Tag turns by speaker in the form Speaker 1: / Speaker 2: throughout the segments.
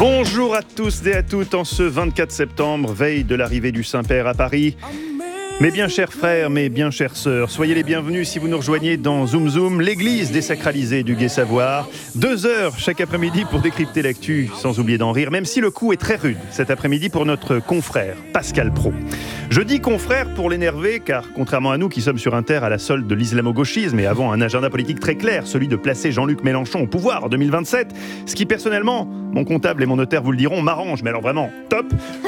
Speaker 1: Bonjour à tous et à toutes en ce 24 septembre, veille de l'arrivée du Saint-Père à Paris. Mes bien chers frères, mes bien chères sœurs, soyez les bienvenus si vous nous rejoignez dans Zoom Zoom, l'église désacralisée du Gai Savoir. 2 heures chaque après-midi pour décrypter l'actu, sans oublier d'en rire, même si le coup est très rude cet après-midi pour notre confrère, Pascal Praud. Je dis confrère pour l'énerver, car contrairement à nous qui sommes sur Inter à la solde de l'islamo-gauchisme et avons un agenda politique très clair, celui de placer Jean-Luc Mélenchon au pouvoir en 2027, ce qui personnellement, mon comptable et mon notaire vous le diront, m'arrange, mais alors vraiment top.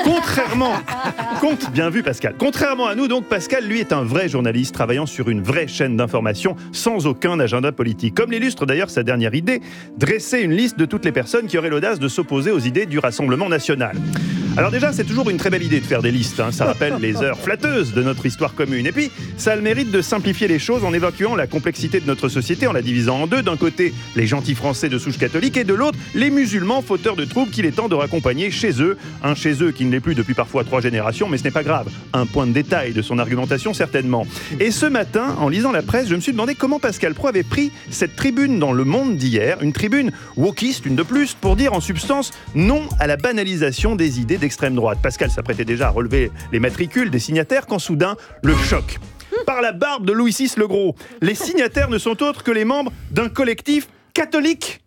Speaker 1: Bien vu Pascal. Contrairement à nous donc, Pascal lui est un vrai journaliste travaillant sur une vraie chaîne d'information sans aucun agenda politique. Comme l'illustre d'ailleurs sa dernière idée, dresser une liste de toutes les personnes qui auraient l'audace de s'opposer aux idées du Rassemblement national. Alors déjà, c'est toujours une très belle idée de faire des listes, ça rappelle les heures flatteuses de notre histoire commune. Et puis, ça a le mérite de simplifier les choses en évacuant la complexité de notre société, en la divisant en deux. D'un côté, les gentils Français de souche catholique et de l'autre, les musulmans fauteurs de troubles qu'il est temps de raccompagner chez eux. Un chez eux qui ne l'est plus depuis parfois 3 générations, mais ce n'est pas grave. Un point de détail de son argumentation, certainement. Et ce matin, en lisant la presse, je me suis demandé comment Pascal Praud avait pris cette tribune dans Le Monde d'hier, une tribune wokiste, une de plus, pour dire en substance non à la banalisation des idées d'extrême droite. Pascal s'apprêtait déjà à relever les matricules des signataires quand soudain, le choc. Par la barbe de Louis VI le Gros, les signataires ne sont autres que les membres d'un collectif catholique.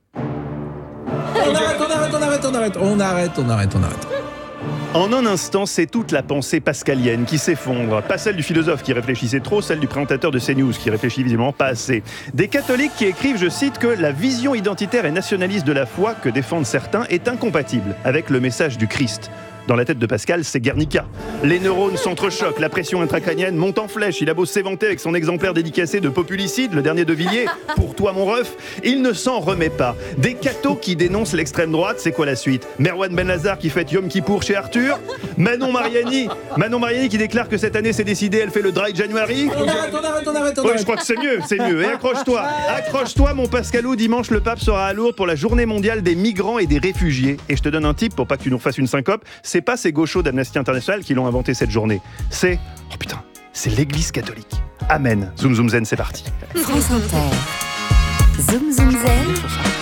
Speaker 2: On arrête.
Speaker 1: En un instant, c'est toute la pensée pascalienne qui s'effondre. Pas celle du philosophe qui réfléchissait trop, celle du présentateur de CNews qui réfléchit visiblement pas assez. Des catholiques qui écrivent, je cite, que la vision identitaire et nationaliste de la foi que défendent certains est incompatible avec le message du Christ. Dans la tête de Pascal, c'est Guernica. Les neurones s'entrechoquent, la pression intracrânienne monte en flèche. Il a beau s'éventer avec son exemplaire dédicacé de Populicide, le dernier de Villiers, pour toi mon ref, il ne s'en remet pas. Des cathos qui dénoncent l'extrême droite, c'est quoi la suite? Merwan Benlazar qui fête Yom Kippour chez Arthur. Manon Mariani qui déclare que cette année c'est décidé, elle fait le Dry January.
Speaker 2: On arrête.
Speaker 1: Oui, je crois que c'est mieux. Et accroche-toi mon Pascalou, dimanche le pape sera à Lourdes pour la journée mondiale des migrants et des réfugiés. Et je te donne un tip pour pas que tu nous fasses une syncope, c'est pas ces gauchos d'Amnesty International qui l'ont inventé cette journée. C'est l'Église catholique. Amen. Zoom Zoom Zen, c'est parti.
Speaker 3: France Inter. Zoom Zoom Zen.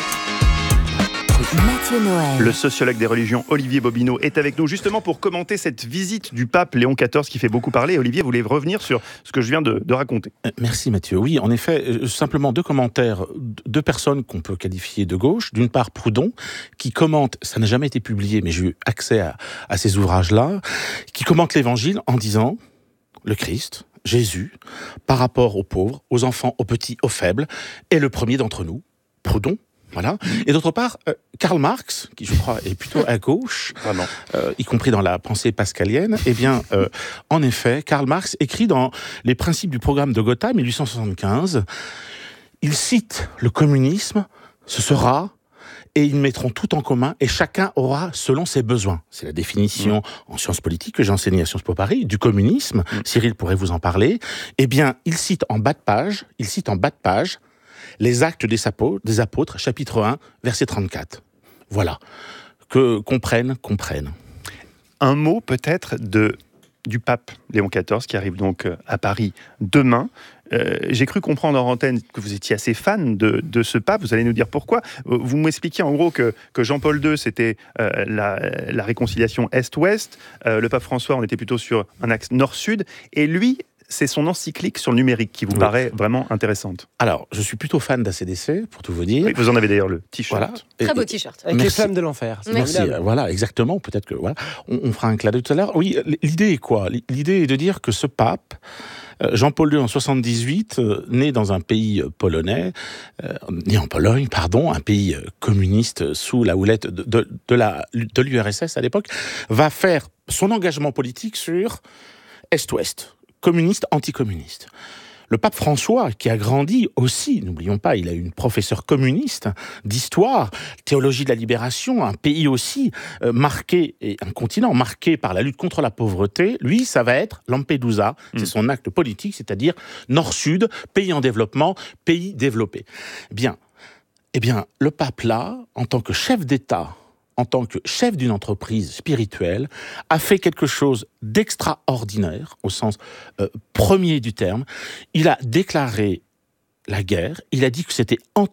Speaker 3: Mathieu Noël.
Speaker 1: Le sociologue des religions Olivier Bobineau est avec nous justement pour commenter cette visite du pape Léon XIV qui fait beaucoup parler. Olivier, vous voulez revenir sur ce que je viens de raconter?
Speaker 4: Merci Mathieu. Oui, en effet, simplement 2 commentaires, 2 personnes qu'on peut qualifier de gauche. D'une part, Proudhon, qui commente, ça n'a jamais été publié, mais j'ai eu accès à ces ouvrages-là, qui commente l'Évangile en disant le Christ, Jésus, par rapport aux pauvres, aux enfants, aux petits, aux faibles, est le premier d'entre nous. Proudhon. Voilà. Et d'autre part, Karl Marx, qui je crois est plutôt à gauche, y compris dans la pensée pascalienne, en effet, Karl Marx écrit dans les principes du programme de Gotha, 1875, il cite le communisme, ce sera, et ils mettront tout en commun, et chacun aura selon ses besoins. C'est la définition en sciences politiques que j'ai enseignée à Sciences Po Paris, du communisme. Cyril pourrait vous en parler. Eh bien, il cite en bas de page, les actes des apôtres, chapitre 1, verset 34. Voilà. Que comprennent.
Speaker 1: Un mot peut-être du pape Léon XIV qui arrive donc à Paris demain. J'ai cru comprendre en antenne que vous étiez assez fan de ce pape. Vous allez nous dire pourquoi. Vous m'expliquiez en gros que Jean-Paul II, c'était la réconciliation Est-Ouest. Le pape François, on était plutôt sur un axe Nord-Sud. Et lui, c'est son encyclique sur le numérique qui vous paraît vraiment intéressante.
Speaker 4: Alors, je suis plutôt fan d'ACDC, pour tout vous dire.
Speaker 1: Oui, vous en avez d'ailleurs le t-shirt.
Speaker 4: Voilà.
Speaker 5: Très beau t-shirt.
Speaker 2: Avec les flammes de l'enfer.
Speaker 4: Merci. Voilà, exactement. Peut-être que on fera un clin d'œil tout à l'heure. Oui, l'idée est quoi? L'idée est de dire que ce pape, Jean-Paul II en 78, né dans un pays polonais, né en Pologne, un pays communiste sous la houlette de l'URSS à l'époque, va faire son engagement politique sur Est-Ouest. Communiste, anticommuniste. Le pape François, qui a grandi aussi, n'oublions pas, il a eu une professeure communiste d'histoire, théologie de la libération, un pays aussi marqué, et un continent marqué par la lutte contre la pauvreté, lui, ça va être Lampedusa, c'est son acte politique, c'est-à-dire Nord-Sud, pays en développement, pays développé. Eh bien, le pape là, en tant que chef d'État, en tant que chef d'une entreprise spirituelle, a fait quelque chose d'extraordinaire, au sens premier du terme. Il a déclaré la guerre, il a dit que c'était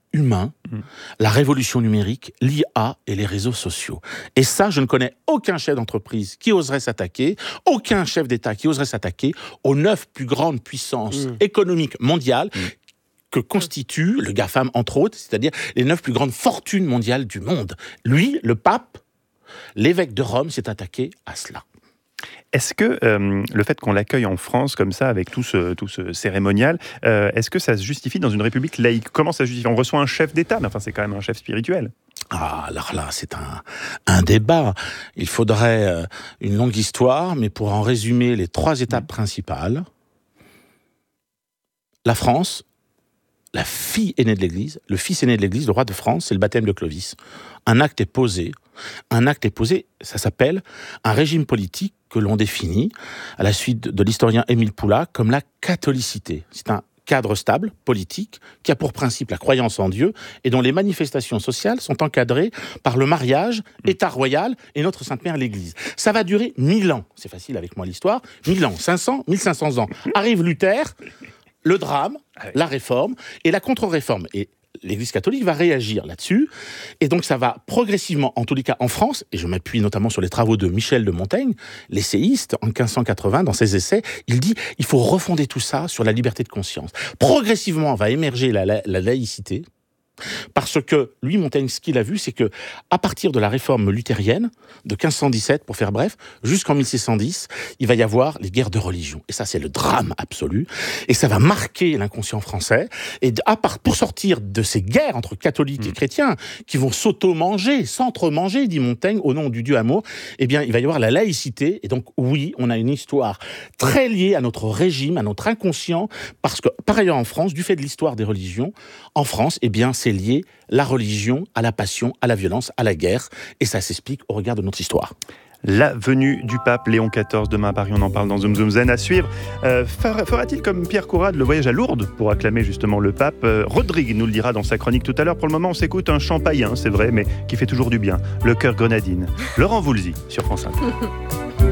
Speaker 4: humain, la révolution numérique, l'IA et les réseaux sociaux. Et ça, je ne connais aucun chef d'entreprise qui oserait s'attaquer, aucun chef d'État qui oserait s'attaquer aux 9 plus grandes puissances économiques mondiales que constitue le GAFAM, entre autres, c'est-à-dire les 9 plus grandes fortunes mondiales du monde. Lui, le pape, l'évêque de Rome, s'est attaqué à cela.
Speaker 1: Est-ce que le fait qu'on l'accueille en France comme ça, avec tout ce cérémonial, est-ce que ça se justifie dans une république laïque ? Comment ça se justifie ? On reçoit un chef d'État, mais enfin c'est quand même un chef spirituel.
Speaker 4: Ah, alors là, c'est un débat. Il faudrait une longue histoire, mais pour en résumer les 3 étapes principales, la France, la fille aînée de l'Église, le fils aîné de l'Église, le roi de France, c'est le baptême de Clovis. Un acte est posé, ça s'appelle un régime politique que l'on définit, à la suite de l'historien Émile Poulain, comme la catholicité. C'est un cadre stable, politique, qui a pour principe la croyance en Dieu et dont les manifestations sociales sont encadrées par le mariage, État royal et notre Sainte Mère l'Église. Ça va durer 1000 ans. C'est facile avec moi l'histoire. 1000 ans, 500, 1500 ans. Arrive Luther, le drame, la réforme et la contre-réforme. Et l'Église catholique va réagir là-dessus. Et donc ça va progressivement, en tous les cas en France, et je m'appuie notamment sur les travaux de Michel de Montaigne, l'essayiste, en 1580, dans ses essais, il dit il faut refonder tout ça sur la liberté de conscience. Progressivement va émerger la laïcité, parce que lui, Montaigne, ce qu'il a vu, c'est que à partir de la réforme luthérienne, de 1517, pour faire bref, jusqu'en 1610, il va y avoir les guerres de religion. Et ça, c'est le drame absolu. Et ça va marquer l'inconscient français. Et pour sortir de ces guerres entre catholiques et chrétiens, qui vont s'auto-manger, s'entre-manger, dit Montaigne, au nom du Dieu amour, eh bien, il va y avoir la laïcité. Et donc, oui, on a une histoire très liée à notre régime, à notre inconscient, parce que, par ailleurs, en France, du fait de l'histoire des religions, en France, eh bien, c'est lié la religion à la passion, à la violence, à la guerre. Et ça s'explique au regard de notre histoire.
Speaker 1: La venue du pape Léon XIV demain à Paris, on en parle dans Zoom Zoom Zen à suivre. Fera-t-il comme Pierre Courade le voyage à Lourdes pour acclamer justement le pape ? Rodrigue nous le dira dans sa chronique tout à l'heure. Pour le moment, on s'écoute un chant païen, c'est vrai, mais qui fait toujours du bien. Le cœur grenadine. Laurent Voulzy sur France Inter.